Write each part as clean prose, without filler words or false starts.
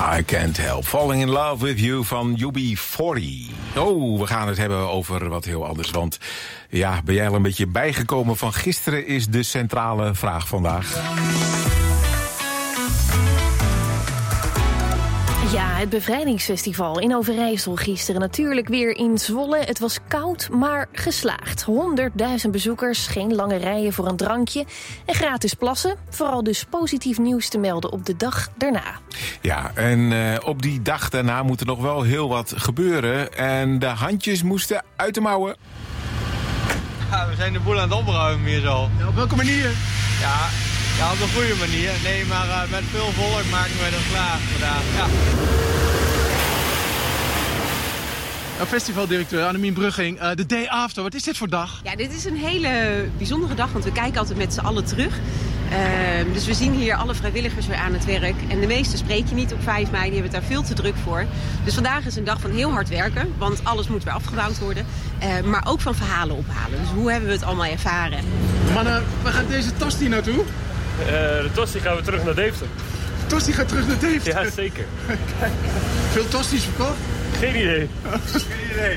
I Can't Help Falling in Love with You van UB40. Oh, we gaan het hebben over wat heel anders. Want ja, ben jij al een beetje bijgekomen van gisteren is de centrale vraag vandaag. Ja, het bevrijdingsfestival in Overijssel gisteren. Natuurlijk weer in Zwolle. Het was koud, maar geslaagd. 100.000 bezoekers, geen lange rijen voor een drankje en gratis plassen. Vooral dus positief nieuws te melden op de dag daarna. Ja, en op die dag daarna moet er nog wel heel wat gebeuren. En de handjes moesten uit de mouwen. Ja, we zijn de boel aan het opruimen hier zo. Ja, op welke manier? Ja, op een goede manier. Nee, maar met veel volk maken we dat klaar vandaag. Ja. Festivaldirecteur Annemien Brugging, de day after, wat is dit voor dag? Ja, dit is een hele bijzondere dag, want we kijken altijd met z'n allen terug. Dus we zien hier alle vrijwilligers weer aan het werk. En de meeste spreek je niet op 5 mei, die hebben het daar veel te druk voor. Dus vandaag is een dag van heel hard werken, want alles moet weer afgebouwd worden. Maar ook van verhalen ophalen. Dus hoe hebben we het allemaal ervaren? Mannen, waar gaat deze Tosti naartoe? De Tosti gaan we terug naar Deventer. De Tosti gaat terug naar Deventer? Ja, zeker. Veel Tosti's verkocht? Geen idee. Geen idee.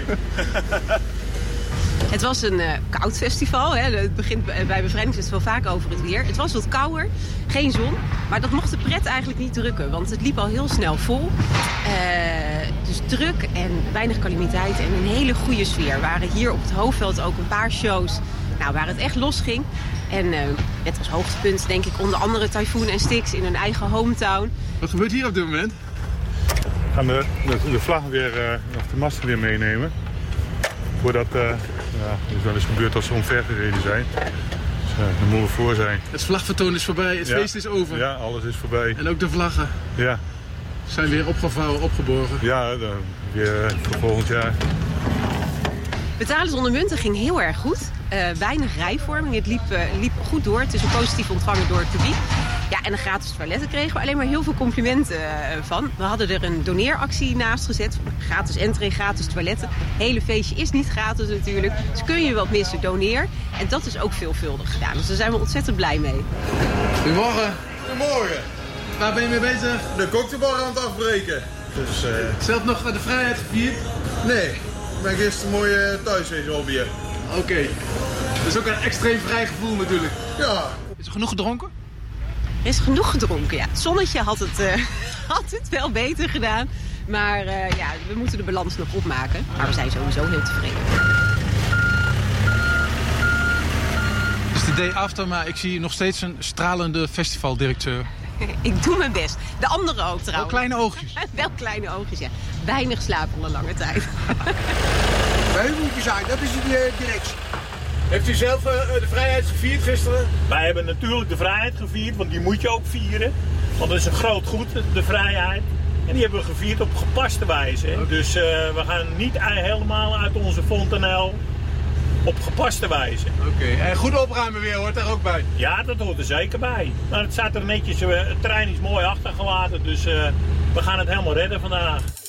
Het was een koud festival. Hè. Het begint bij Bevrijdingsfestival vaak over het weer. Het was wat kouder, geen zon. Maar dat mocht de pret eigenlijk niet drukken. Want het liep al heel snel vol. Dus druk en weinig calamiteit en een hele goede sfeer. We waren hier op het Hoofdveld ook een paar shows waar het echt losging. En net als hoogtepunt denk ik onder andere Typhoon en Styx in hun eigen hometown. Wat gebeurt hier op dit moment? We gaan de vlag weer, of de masten weer meenemen. Voordat, het is wel eens gebeurd als ze omvergereden zijn. Dus daar moeten we voor zijn. Het vlagvertoon is voorbij, het feest is over. Ja, alles is voorbij. En ook de vlaggen zijn weer opgevouwen, opgeborgen. Ja, weer voor volgend jaar. Betalen zonder munten ging heel erg goed. Weinig rijvorming, het liep goed door. Het is ook positief ontvangen door het publiek. Ja, en de gratis toiletten kregen we alleen maar heel veel complimenten van. We hadden er een doneeractie naast gezet. Gratis entree, gratis toiletten. Het hele feestje is niet gratis natuurlijk. Dus kun je wat missen, doneer. En dat is ook veelvuldig gedaan. Dus daar zijn we ontzettend blij mee. Goedemorgen. Goedemorgen. Waar ben je mee bezig? De cocktailbar aan het afbreken. Dus, zelf nog de vrijheid gevierd? Nee, ik ben gisteren mooi thuis wezen hobbyen. Oké. Dat is ook een extreem vrij gevoel natuurlijk. Ja. Is er genoeg gedronken? Er is genoeg gedronken, ja. Het zonnetje had het wel beter gedaan. Maar we moeten de balans nog opmaken. Maar we zijn sowieso heel tevreden. Het is de day after, maar ik zie nog steeds een stralende festivaldirecteur. Ik doe mijn best. De anderen ook trouwens. Wel kleine oogjes. Wel kleine oogjes, ja. Weinig slaap al een lange tijd. Wij moeten zijn, dat is de directie. Heeft u zelf de vrijheid gevierd gisteren? Wij hebben natuurlijk de vrijheid gevierd, want die moet je ook vieren. Want dat is een groot goed, de vrijheid. En die hebben we gevierd op gepaste wijze. Okay. Dus we gaan niet helemaal uit onze fontanel op gepaste wijze. Oké, en goed opruimen weer hoort daar ook bij? Ja, dat hoort er zeker bij. Maar het staat er netjes, het terrein is mooi achtergelaten, dus we gaan het helemaal redden vandaag.